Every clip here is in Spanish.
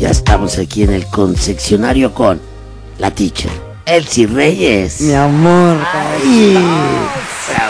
Ya estamos aquí en el Confeccionario con la teacher, Elsie Reyes. Mi amor, Ay, bravo.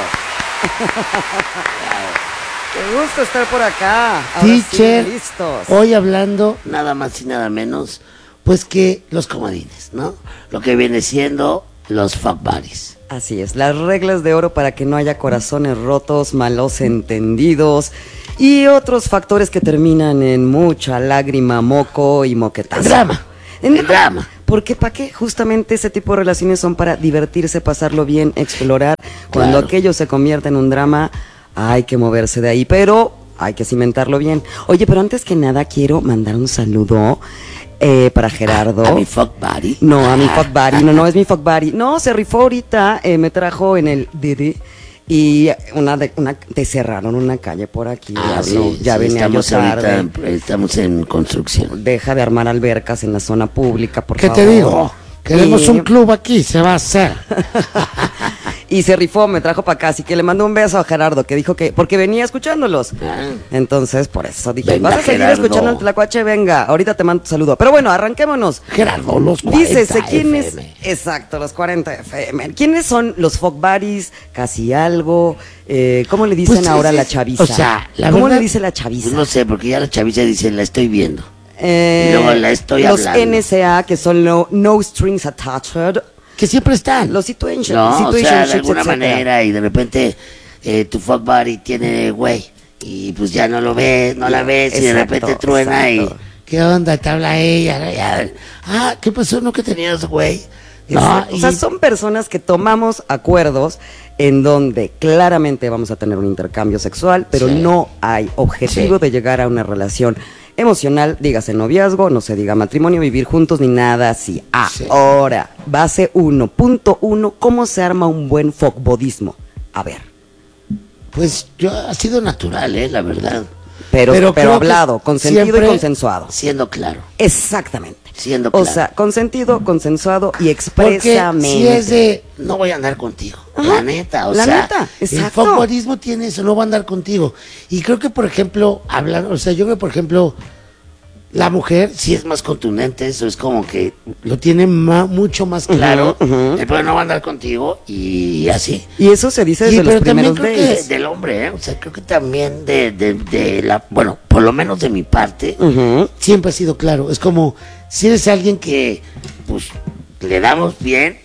qué gusto estar por acá. Ahora Teacher, sí, listos. hoy hablando nada más y nada menos, pues que los comodines, ¿no? Lo que viene siendo los fuck buddies. Así es, las reglas de oro para que no haya corazones rotos, malos entendidos y otros factores que terminan en mucha lágrima, moco y moquetazo. El drama. Porque ¿para qué? Justamente ese tipo de relaciones son para divertirse, pasarlo bien, explorar. Cuando Claro. aquello se convierte en un drama, hay que moverse de ahí, pero hay que cimentarlo bien. Oye, pero antes que nada quiero mandar un saludo para Gerardo. A mi fuck buddy. No, a mi fuck buddy, no es mi fuck buddy. No, se rifó ahorita, me trajo en el Didi y te cerraron una calle por aquí. Sí, ya sí, venía yo estamos tarde. ahorita, estamos en construcción. Deja de armar albercas en la zona pública, por ¿Qué favor. te digo? Queremos Y- un club aquí, se va a hacer. Y se rifó, me trajo para acá, así que le mando un beso a Gerardo, que dijo que, porque venía escuchándolos. Ah. Entonces, por eso dije, Venga, vas a seguir Gerardo. escuchando el Tlacuache, venga, ahorita te mando tu saludo. Pero bueno, arranquémonos. Gerardo, los 40 Dícese, ¿quiénes? FM. Exacto, los 40 FM. ¿Quiénes son los fuck buddies? Casi algo. ¿Cómo le dicen Pues ahora es- la chaviza? o sea, la ¿Cómo verdad, le dice la chaviza? Pues no sé, porque ya la chaviza dice, la estoy viendo. Y luego la estoy los hablando. NSA, que son no strings attached. Que siempre están. Los situations, No, o sea, de situationships, alguna etcétera. manera, y de repente tu fuck buddy tiene güey, y pues ya no lo ves, no la ves, y de Exacto, repente truena exacto. ¿qué onda? Te habla ella, ya. ¿Qué pasó? ¿No que tenías güey? No, Exacto. O sea, son personas que tomamos acuerdos en donde claramente vamos a tener un intercambio sexual, pero Sí. no hay objetivo Sí. de llegar a una relación emocional, dígase noviazgo, no se diga matrimonio, vivir juntos ni nada así. Sí. Ahora, base 1.1, ¿cómo se arma un buen fuckbodismo? A ver, pues ha sido natural, la verdad. pero creo que hablado, consentido siempre y consensuado. Siendo claro. Exactamente. Siendo O claro. sea, consentido, consensuado y Porque expresamente. si es de, no voy a andar contigo, Ajá, la neta, o la sea, neta, el exacto. fuckbudismo tiene eso, no va a andar contigo. Y creo que, por ejemplo, yo creo, por ejemplo, la mujer sí es más contundente, eso es como que lo tiene mucho más claro, pero no va a andar contigo y así. Y eso se dice desde los pero también primeros creo que dates. del hombre, o sea, creo que también de la, bueno, por lo menos de mi parte, Ujú. siempre ha sido claro. Es como, si eres alguien que, pues, le damos bien,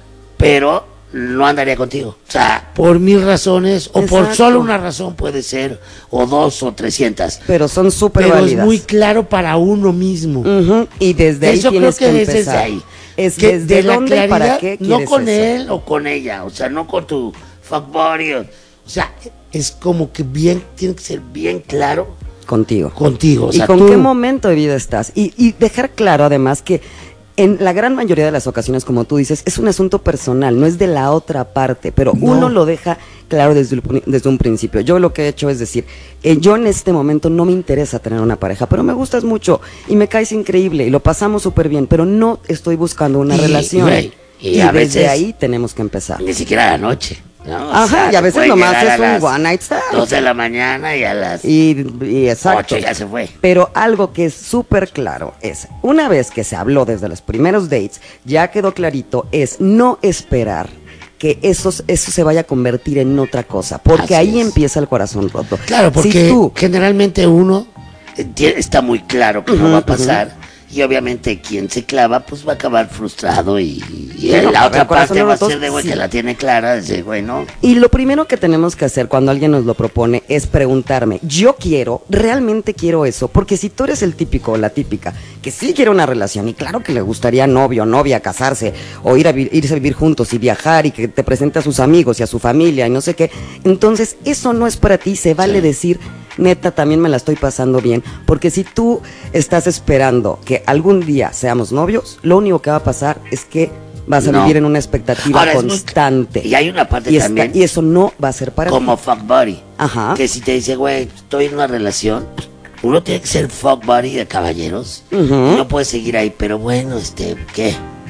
pero no andaría contigo. O sea, por 1000 razones, o por Exacto. solo una razón puede ser, o 2 o 300. Pero son súper Pero es válidas. muy claro para uno mismo. Ujú, y desde ahí Eso creo tienes que que desde empezar. ahí. Es Que desde de la dónde y para claridad, qué no quieres con eso. él o con ella, o sea, no con tu fuck buddy, o sea, es como que bien, tiene que ser bien claro Contigo. contigo. O ¿Y sea, con tú- qué momento de vida estás? Y dejar claro además que en la gran mayoría de las ocasiones, como tú dices, es un asunto personal, no es de la otra parte, pero No. uno lo deja claro desde un principio. Yo lo que he hecho es decir, yo en este momento no me interesa tener una pareja, pero me gustas mucho y me caes increíble y lo pasamos súper bien, pero no estoy buscando una Y, relación. güey, y Y a desde veces- ahí tenemos que empezar. Ni siquiera a la noche. ¿no? O Ajá, sea, y a se veces puede nomás llegar a es un las one night stand. 2 de la mañana y a las Y exacto. 8 ya se fue. Pero algo que es súper claro es, una vez que se habló desde los primeros dates, ya quedó clarito, es no esperar que eso se vaya a convertir en otra cosa, porque Así ahí es. empieza el corazón roto. Claro, porque Si tú, generalmente uno está muy claro que no Ujú, va a pasar. Y obviamente quien se clava, pues va a acabar frustrado y no, la a otra ver, corazón parte va a roto, ser de güey sí. que la tiene clara, dice, güey, no. y lo primero que tenemos que hacer cuando alguien nos lo propone es preguntarme, yo quiero, realmente quiero eso, porque si tú eres el típico o la típica que sí quiere una relación y claro que le gustaría novio, novia, casarse o irse a vivir juntos y viajar y que te presente a sus amigos y a su familia y no sé qué, entonces eso no es para ti, se vale Sí. decir, neta, también me la estoy pasando bien, porque si tú estás esperando que algún día seamos novios, lo único que va a pasar es que vas a No. vivir en una expectativa Ahora, es muy- constante. y hay una parte y también y eso no va a ser para como ti. fuck buddy. Ajá. Que si te dice, güey, estoy en una relación, uno tiene que ser fuck buddy de caballeros. Ujú. Y no puede seguir ahí, pero bueno, ¿qué?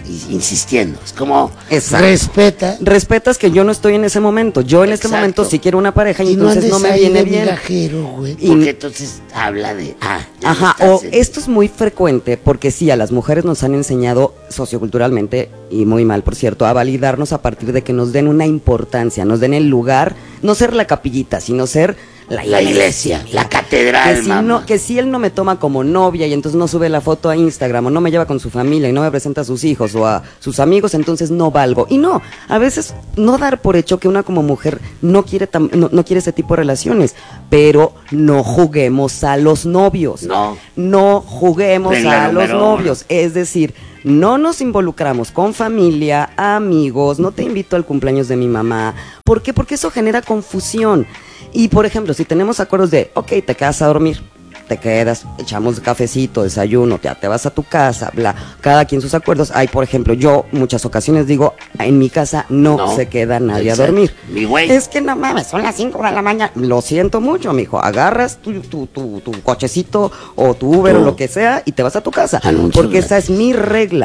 insistiendo. Es como Exacto. respeta. Respetas que yo no estoy en ese momento. Yo en este Exacto. momento sí quiero una pareja y Y entonces no andes me ahí viene de bien. migajero, güey, Y- porque entonces habla de... ya Ajá, no o estás en- esto es muy frecuente porque sí, a las mujeres nos han enseñado socioculturalmente, y muy mal por cierto, a validarnos a partir de que nos den una importancia, nos den el lugar, no ser la capillita, sino ser La iglesia, la catedral, que si, mamá. que si él no me toma como novia y entonces no sube la foto a Instagram o no me lleva con su familia y no me presenta a sus hijos o a sus amigos, entonces no valgo. Y no, a veces no dar por hecho que una como mujer no quiere, no quiere ese tipo de relaciones, pero no juguemos a los novios. No juguemos Regla a los número novios. Es decir, no nos involucramos con familia, amigos, no te invito al cumpleaños de mi mamá. ¿Por qué? Porque eso genera confusión. Y por ejemplo, si tenemos acuerdos de, ok, te quedas a dormir, te quedas, echamos cafecito, desayuno, ya te vas a tu casa, bla, cada quien sus acuerdos. Hay, por ejemplo, yo muchas ocasiones digo, en mi casa no se queda nadie a dormir. Mi güey. Es que no mames, son las 5 de la mañana. Lo siento mucho, mijo. Agarras tu cochecito o tu Uber o lo que sea y te vas a tu casa. Anuncio Porque esa gratis. es mi regla.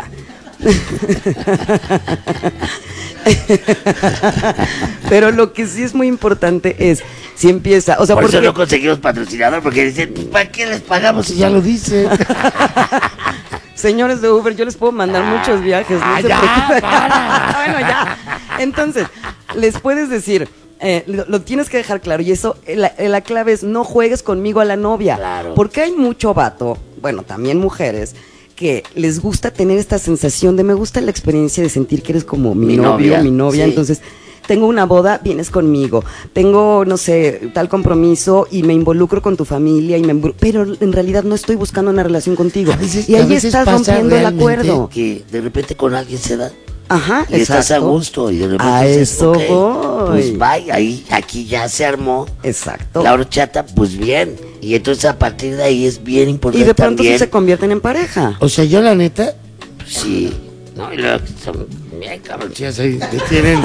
Pero lo que sí es muy importante es si empieza, o sea, Por eso porque no conseguimos patrocinador, porque dicen, ¿para qué les pagamos si Ya lo dice. señores de Uber, yo les puedo mandar muchos viajes, no se ya, preocupen. para. Bueno, ya. Entonces, les puedes decir, lo tienes que dejar claro, y eso, la clave es no juegues conmigo a la novia. Claro. Porque hay mucho vato, bueno, también mujeres, que les gusta tener esta sensación de me gusta la experiencia de sentir que eres como mi novio, novia, mi novia, sí. entonces tengo una boda, vienes conmigo, tengo, no sé, tal compromiso y me involucro con tu familia, pero en realidad no estoy buscando una relación contigo. A veces- Y a ahí veces estás pasa rompiendo el realmente acuerdo. Que de repente con alguien se da. Ajá, Y estás a exacto. gusto y de repente A dices, eso ok, voy. pues bye, aquí ya se armó Exacto. la horchata, pues bien. Y entonces a partir de ahí es bien Y importante de pronto sí también. se convierten en pareja. O sea, yo la neta, Sí, ¿no? Y luego son bien cabrón. ya sé, te tienen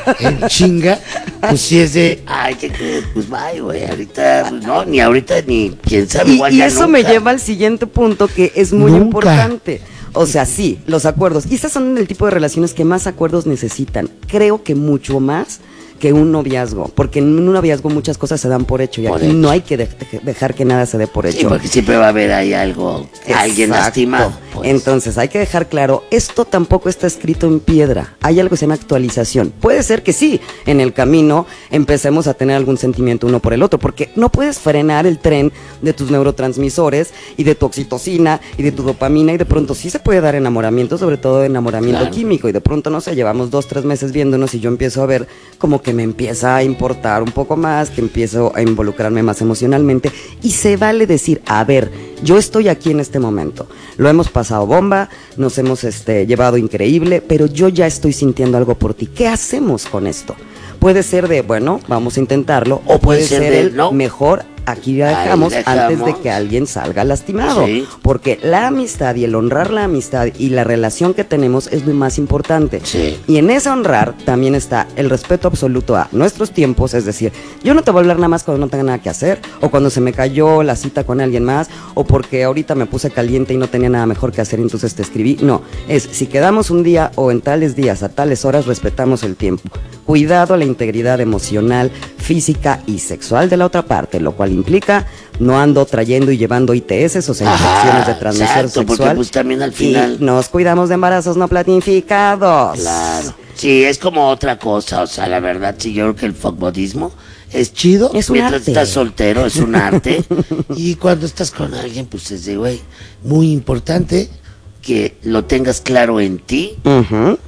en chinga, pues si es de, Ay, ¿qué crees? Pues bye, güey, ahorita, no, ni ahorita ni quién sabe, igual Y ya eso me nunca. lleva al siguiente punto que es muy Nunca. importante. O sea, sí, los acuerdos. Y esas son el tipo de relaciones que más acuerdos necesitan. Creo que mucho más que un noviazgo. Porque en un noviazgo muchas cosas se dan por hecho. Y Por aquí hecho. no hay que dejar que nada se dé por Sí, hecho. porque siempre va a haber ahí algo, alguien Exacto. lastimado. pues. Entonces hay que dejar claro, esto tampoco está escrito en piedra, hay algo que se llama actualización. Puede ser que sí, en el camino empecemos a tener algún sentimiento uno por el otro, porque no puedes frenar el tren de tus neurotransmisores y de tu oxitocina y de tu dopamina, y de pronto sí se puede dar enamoramiento, sobre todo enamoramiento Claro. químico, y de pronto, no sé, llevamos 2-3 meses viéndonos y yo empiezo a ver como que me empieza a importar un poco más, que empiezo a involucrarme más emocionalmente, y se vale decir, a ver, yo estoy aquí en este momento, lo hemos pasado bomba, nos hemos llevado increíble, pero yo ya estoy sintiendo algo por ti, ¿qué hacemos con esto? Puede ser de, bueno, vamos a intentarlo, o puede ser el no. mejor, aquí ya Ahí dejamos dejamos. antes de que alguien salga lastimado, Sí. porque la amistad y el honrar la amistad y la relación que tenemos es lo más importante. Sí. Y en ese honrar también está el respeto absoluto a nuestros tiempos, es decir, yo no te voy a hablar nada más cuando no tenga nada que hacer, o cuando se me cayó la cita con alguien más, o porque ahorita me puse caliente y no tenía nada mejor que hacer y entonces te escribí. No, es si quedamos un día o en tales días a tales horas, respetamos el tiempo. Cuidado a la integridad emocional, física y sexual de la otra parte, lo cual implica no ando trayendo y llevando ITS, o sea, infecciones de transmisión exacto, porque sexual. pues también al final... Y nos cuidamos de embarazos no planificados. Claro. Sí, es como otra cosa, o sea, la verdad, sí, yo creo que el fuckbodismo es chido. Es un mientras arte. estás soltero, es un arte. Y cuando estás con alguien, pues es de, güey, muy importante que lo tengas claro en ti. Ujú.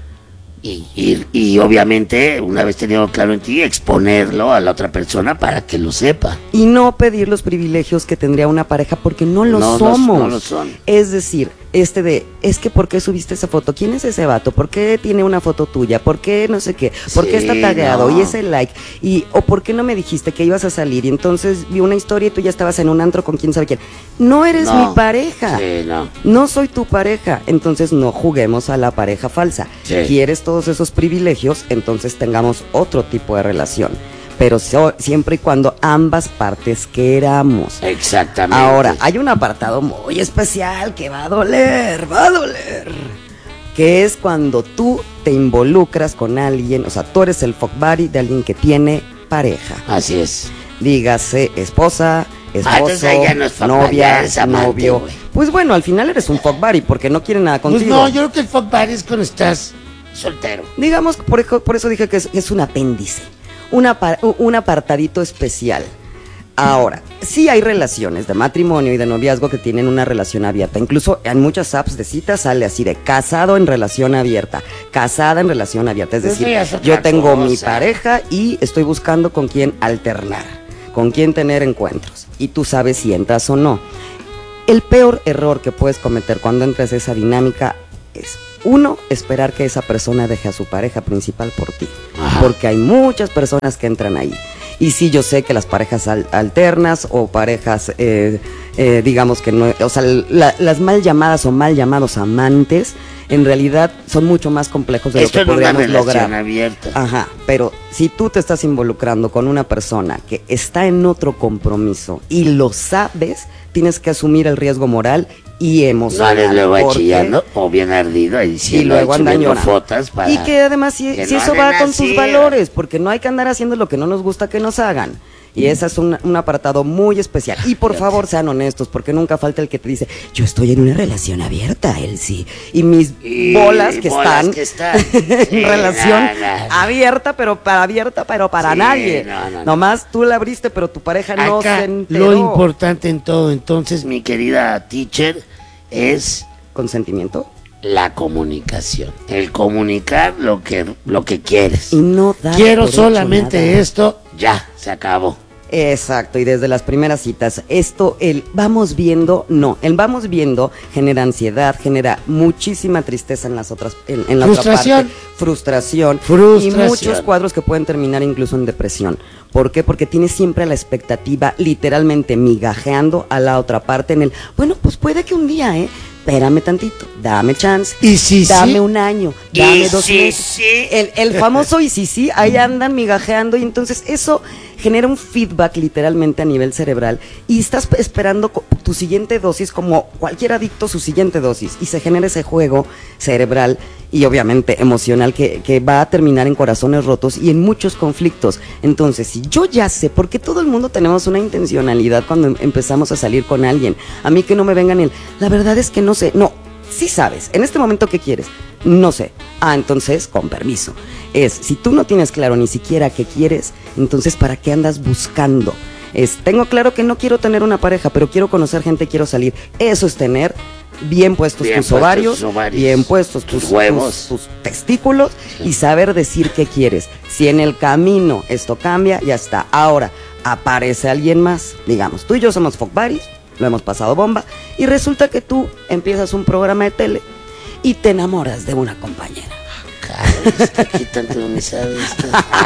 Y obviamente, una vez tenido claro en ti, exponerlo a la otra persona para que lo sepa. Y no pedir los privilegios que tendría una pareja porque no lo No, somos. no lo son. Es decir, es que ¿por qué subiste esa foto? ¿Quién es ese vato? ¿Por qué tiene una foto tuya? ¿Por qué no sé qué? ¿Por qué Sí, está tagueado? no. Y ese like. O ¿por qué no me dijiste que ibas a salir? Y entonces vi una historia y tú ya estabas en un antro con quién sabe quién. No eres No. mi pareja. Sí, no. No soy tu pareja, entonces no juguemos a la pareja falsa. Sí. ¿Quieres todos esos privilegios? Entonces tengamos otro tipo de relación. Pero siempre y cuando ambas partes queramos. Exactamente. Ahora, hay un apartado muy especial que va a doler, va a doler. que es cuando tú te involucras con alguien, o sea, tú eres el fuck buddy de alguien que tiene pareja. Así es. Dígase esposa, entonces esposo, ahí ya no es fuck buddy, novia, ya eres amante, novio. güey. Pues bueno, al final eres un fuck buddy porque no quiere nada contigo. Pues no, yo creo que el fuck buddy es cuando estás soltero. Digamos, por eso dije que es un apéndice, un apartadito especial. Ahora, sí hay relaciones de matrimonio y de noviazgo que tienen una relación abierta. Incluso en muchas apps de citas sale así de casado en relación abierta, casada en relación abierta. Es decir, yo tengo mi pareja y estoy buscando con quién alternar, con quién tener encuentros. Y tú sabes si entras o no. El peor error que puedes cometer cuando entras a esa dinámica es, uno, esperar que esa persona deje a su pareja principal por ti. Ajá. Porque hay muchas personas que entran ahí. Y sí, yo sé que las parejas alternas o parejas, digamos que no, o sea, las mal llamadas o mal llamados amantes, en realidad son mucho más complejos de lo que podríamos lograr. Abierta. Ajá, pero si tú te estás involucrando con una persona que está en otro compromiso y lo sabes, tienes que asumir el riesgo moral y emocional. No eres luego chillando o bien ardido y luego andan llorando. Fotos para y que además si no eso va con tus valores, porque no hay que andar haciendo lo que no nos gusta que nos hagan. Y ese es un apartado muy especial. Y por favor sean honestos, porque nunca falta el que te dice, yo estoy en una relación abierta, él sí. Y mis bolas que están en relación abierta, pero para nadie. No. Nomás tú la abriste, pero tu pareja no se enteró. Lo importante en todo, entonces, mi querida teacher, es... ¿Consentimiento? La comunicación. El comunicar lo que quieres. Y no dar quiero solamente esto, ya, se acabó. Exacto, y desde las primeras citas, el vamos viendo genera ansiedad, genera muchísima tristeza en las otras, en la otra parte, frustración, y muchos cuadros que pueden terminar incluso en depresión. ¿Por qué? Porque tienes siempre la expectativa, literalmente migajeando a la otra parte en el, bueno, pues puede que un día, espérame tantito, dame chance, dame un año, dame 2 meses. El famoso y sí, ahí andan migajeando, y entonces eso genera un feedback literalmente a nivel cerebral y estás esperando tu siguiente dosis, como cualquier adicto su siguiente dosis, y se genera ese juego cerebral y obviamente emocional que va a terminar en corazones rotos y en muchos conflictos. Entonces, si yo ya sé, porque todo el mundo tenemos una intencionalidad cuando empezamos a salir con alguien, a mí que no me vengan la verdad es que no sé, no, sí sabes, en este momento ¿qué quieres? No sé. Entonces, con permiso. Si tú no tienes claro ni siquiera qué quieres, entonces ¿para qué andas buscando? Tengo claro que no quiero tener una pareja, pero quiero conocer gente, quiero salir. Eso es tener bien puestos tus ovarios, bien puestos tus huevos, tus testículos, y saber decir qué quieres. Si en el camino esto cambia, ya está. Ahora, aparece alguien más, digamos, tú y yo somos fuck buddies, lo hemos pasado bomba, y resulta que tú empiezas un programa de tele y te enamoras de una compañera. Está aquí tanto no sabes esto.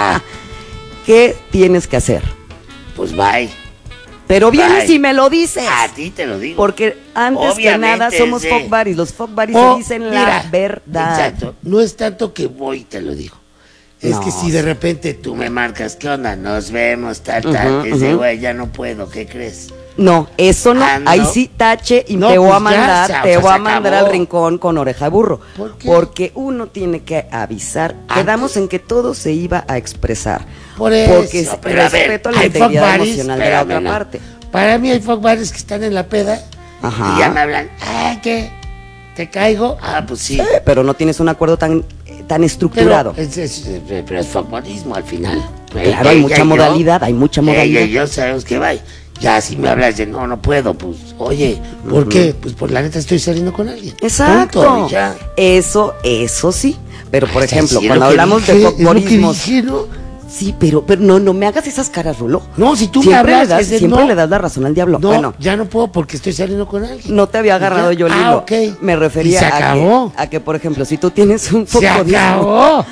¿Qué tienes que hacer? Pues bye. Pero bien, si me lo dices. A ti te lo digo. Porque antes obviamente que nada somos fuck buddies. Los fuck buddies se dicen la verdad. Exacto. No es tanto que voy y te lo digo. Es que si de repente tú me marcas, ¿qué onda? Nos vemos, tal. Ese güey, ya no puedo, ¿qué crees? No, eso no, ahí sí tache y te voy a mandar al rincón con oreja de burro. ¿Por qué? Porque uno tiene que avisar. Quedamos en que todo se iba a expresar. Por eso, porque respeto a la integridad emocional de la otra parte. Para mí hay fuck buddies que están en la peda y ya me hablan, ¿qué? ¿Te caigo? Pues sí. Pero no tienes un acuerdo tan estructurado. Pero es fuck buddismo al final. Claro, hay mucha modalidad, hay mucha modalidad. Y yo sabemos que va. Ya si me hablas de no puedo, pues, oye, ¿por qué? Pues por la neta estoy saliendo con alguien. Exacto. Punto, ya. Eso sí. Pero por ejemplo, cuando hablamos de fuckboyismo. Sí, pero no me hagas esas caras, Rulo. No, si tú siempre me hablas, siempre le das la razón al diablo. No, bueno, ya no puedo porque estoy saliendo con alguien. No te había agarrado yo el hilo. Okay. Me refería a que, por ejemplo, si tú tienes un fuckboyismo. ¡Se acabó!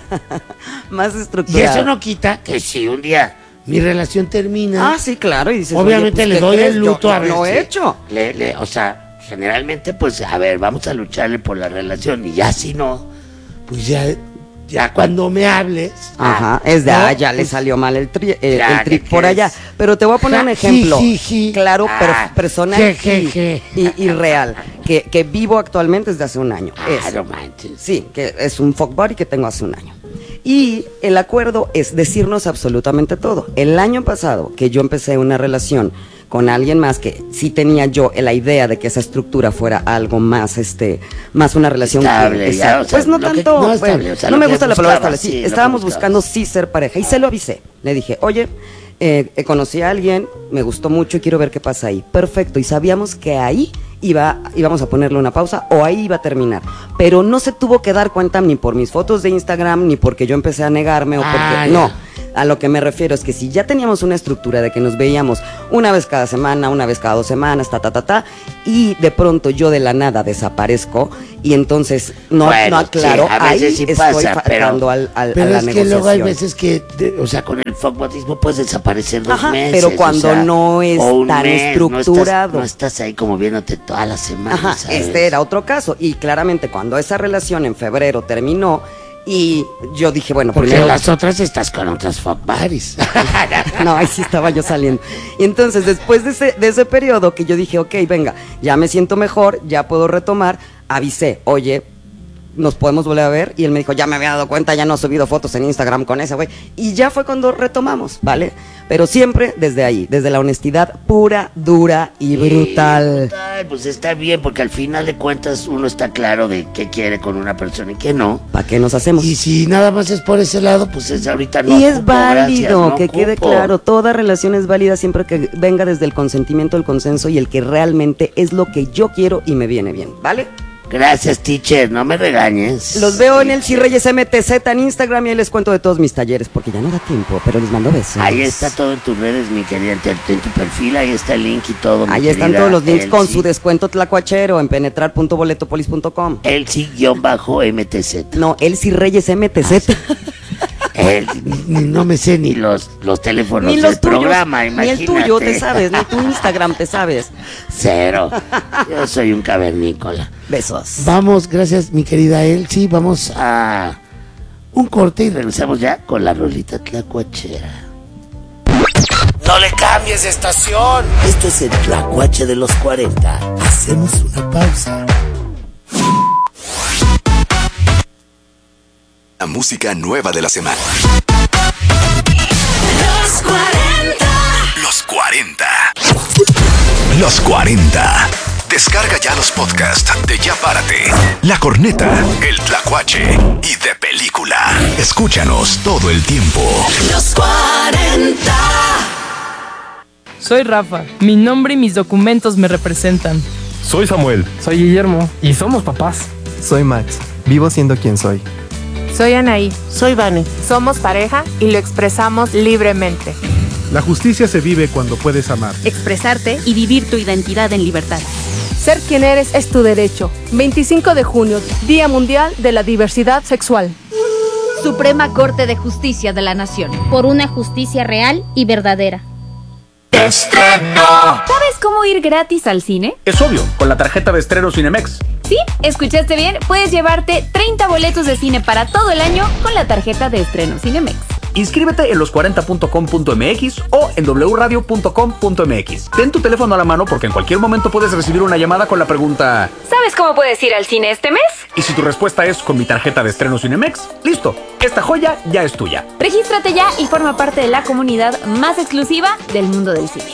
Más estructurado. Y eso no quita que si un día mi relación termina. Sí, claro. Y dices, obviamente le doy el luto a ver. Lo he hecho. O sea, generalmente, pues, a ver, vamos a lucharle por la relación. Y ya si no, pues ya cuando me hables. Es de, ya le salió mal el trip por allá. Pero te voy a poner un ejemplo. Claro, personal y real. que vivo actualmente desde hace un año. No manches. Sí, que es un fuck buddy que tengo hace un año. Y el acuerdo es decirnos absolutamente todo. El año pasado que yo empecé una relación con alguien más, que sí tenía yo la idea de que esa estructura fuera algo más, más una relación estable, que, ya, o sea, pues no tanto, no, estable, o sea, no me que gusta la palabra buscabas, estable, sí, sí, estábamos buscando sí ser pareja y se lo avisé. Le dije, oye, conocí a alguien, me gustó mucho y quiero ver qué pasa ahí. Perfecto, y sabíamos que ahí íbamos a ponerle una pausa o ahí iba a terminar. Pero no se tuvo que dar cuenta ni por mis fotos de Instagram, ni porque yo empecé a negarme o porque... No, a lo que me refiero es que si ya teníamos una estructura de que nos veíamos una vez cada semana, una vez cada 2 semanas, y de pronto yo de la nada desaparezco y entonces no aclaro, sí, ahí sí estoy faltando a la negociación. Pero es que luego hay veces que, o sea, con el fuckbudismo puedes desaparecer 2 meses. Pero cuando o sea, no es tan estructurado. No estás ahí como viéndote toda la semana, ¿sabes? Este era otro caso. Y claramente cuando esa relación en febrero terminó, y yo dije, bueno, porque primero... las otras estás con otras fuck buddies. No, ahí sí estaba yo saliendo. Y entonces, después de ese periodo que yo dije, ok, venga, ya me siento mejor, ya puedo retomar, avisé, oye, nos podemos volver a ver. Y él me dijo, ya me había dado cuenta, ya no he subido fotos en Instagram con ese güey. Y ya fue cuando retomamos, ¿vale? Pero siempre desde ahí, desde la honestidad pura, dura y brutal. Pues está bien, porque al final de cuentas uno está claro de qué quiere con una persona y qué no. ¿Para qué nos hacemos? Y si nada más es por ese lado, pues es ahorita no. Y es válido, gracias, que quede claro, toda relación es válida siempre que venga desde el consentimiento, el consenso y el que realmente es lo que yo quiero y me viene bien, ¿vale? Gracias, teacher, no me regañes. Los veo en el Reyes MTZ en Instagram y ahí les cuento de todos mis talleres, porque ya no da tiempo, pero les mando besos. Ahí está todo en tus redes, mi querida, en tu perfil, ahí está el link y todo. Ahí están todos los links con su descuento tlacuachero en penetrar.boletopolis.com. Elsie-MTZ. No, Reyes MTZ. No me sé ni los teléfonos ni del los tuyos, programa, imagínate. Ni el tuyo te sabes, ni tu Instagram te sabes. Cero. Yo soy un cavernícola. Besos. Vamos, gracias mi querida Elsie. Vamos a un corte y regresamos ya con la rolita tlacuachera. ¡No le cambies de estación! Esto es el Tlacuache de los 40. Hacemos una pausa. La música nueva de la semana. Los 40. Los 40. Los 40. Descarga ya los podcasts de Ya Párate, La Corneta, El Tlacuache y De Película. Escúchanos todo el tiempo. Los 40. Soy Rafa. Mi nombre y mis documentos me representan. Soy Samuel. Soy Guillermo. Y somos papás. Soy Max. Vivo siendo quien soy. Soy Anaí. Soy Vane. Somos pareja y lo expresamos libremente. La justicia se vive cuando puedes amar, expresarte y vivir tu identidad en libertad. Ser quien eres es tu derecho. 25 de junio, Día Mundial de la Diversidad Sexual. Suprema Corte de Justicia de la Nación. Por una justicia real y verdadera. ¡Estreno! ¿Sabes cómo ir gratis al cine? Es obvio, con la tarjeta de estreno Cinemex. Sí, escuchaste bien, puedes llevarte 30 boletos de cine para todo el año con la tarjeta de estreno Cinemex. Inscríbete en los40.com.mx o en wradio.com.mx. Ten tu teléfono a la mano porque en cualquier momento puedes recibir una llamada con la pregunta: ¿sabes cómo puedes ir al cine este mes? Y si tu respuesta es con mi tarjeta de estreno Cinemex, listo, esta joya ya es tuya. Regístrate ya y forma parte de la comunidad más exclusiva del mundo del cine.